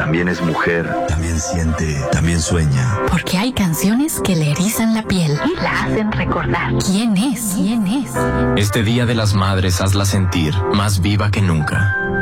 también es mujer, también siente, también sueña. Porque hay canciones que le erizan la piel y la hacen recordar. ¿Quién es? Este Día de las Madres hazla sentir más viva que nunca.